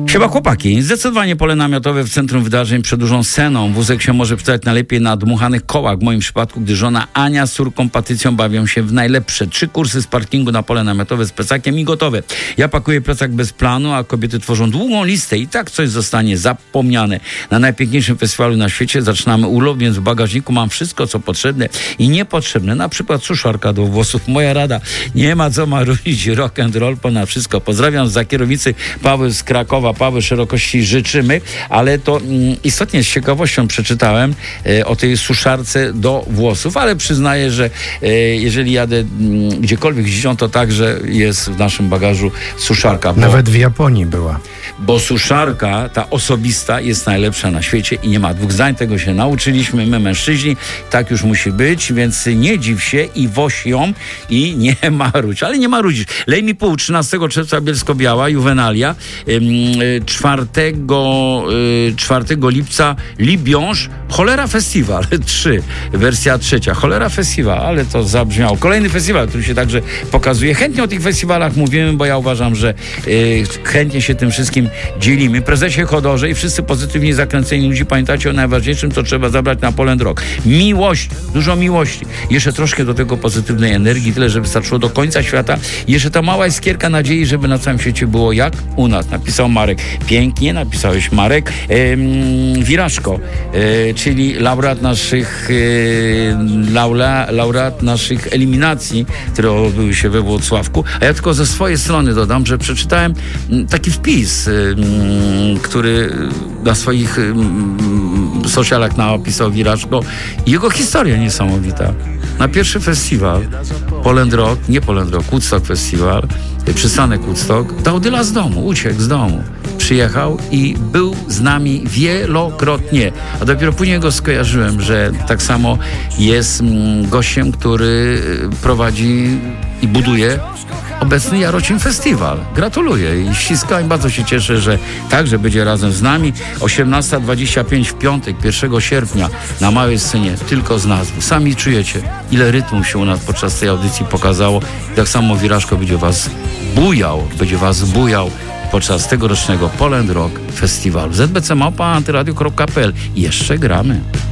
Siema chłopaki, zdecydowanie pole namiotowe w centrum wydarzeń przed dużą sceną. Wózek się może przydać najlepiej na dmuchanych kołach. W moim przypadku, gdy żona Ania z córką Patrycją bawią się w najlepsze 3 kursy z parkingu na pole namiotowe z plecakiem i gotowe. Ja pakuję plecak bez planu, a kobiety tworzą długą listę i tak coś zostanie zapomniane. Na najpiękniejszym festiwalu na świecie zaczynamy urlop, więc w bagażniku mam wszystko, co potrzebne i niepotrzebne. Na przykład suszarka do włosów. Moja rada, nie ma co marudzić, rock and roll ponad wszystko. Pozdrawiam za kierownicy Paweł z Krakowa. Paweł, szerokości życzymy, ale to istotnie z ciekawością przeczytałem o tej suszarce do włosów, ale przyznaję, że jeżeli jadę gdziekolwiek z dziecią, to także jest w naszym bagażu suszarka. Nawet w Japonii była. Bo suszarka, ta osobista, jest najlepsza na świecie i nie ma dwóch zdań. Tego się nauczyliśmy my, mężczyźni. Tak już musi być, więc nie dziw się i woź ją i nie marudź. Ale nie marudzisz. Lej mi pół, 13 czerwca Bielsko-Biała, Juvenalia, 4 lipca Libiąż, Cholera Festiwal 3, wersja 3, Cholera Festiwal, ale to zabrzmiało. Kolejny festiwal, który się także pokazuje. Chętnie o tych festiwalach mówimy, bo ja uważam, że chętnie się tym wszystkim dzielimy. Prezesie, Chodorze i wszyscy pozytywnie zakręceni ludzie, pamiętajcie o najważniejszym, co trzeba zabrać na Poland Rock. Miłość, dużo miłości. Jeszcze troszkę do tego pozytywnej energii, tyle, żeby wystarczyło do końca świata. Jeszcze ta mała iskierka nadziei, żeby na całym świecie było jak u nas. Napisał Marek. Pięknie napisałeś, Marek. Wirażko, czyli laureat naszych eliminacji, które odbyły się we Włocławku. A ja tylko ze swojej strony dodam, że przeczytałem taki wpis, który na swoich socialach napisał Wirażko. Jego historia niesamowita. Na pierwszy festiwal Poland Rock, nie Poland Rock, Woodstock Festival, przystanek Woodstock, dał dyla z domu, uciekł z domu. Przyjechał i był z nami wielokrotnie. A dopiero później go skojarzyłem, że tak samo jest gościem, który prowadzi i buduje obecny Jarocin Festiwal. Gratuluję i ściskam. Bardzo się cieszę, że także będzie razem z nami. 18:25 w piątek, 1 sierpnia na małej scenie, tylko z nazwy. Sami czujecie, ile rytmu się u nas podczas tej audycji pokazało. Tak samo Wirażko będzie was bujał podczas tegorocznego Poland Rock Festiwalu. ZBC Małpa Antyradio.pl. Jeszcze gramy.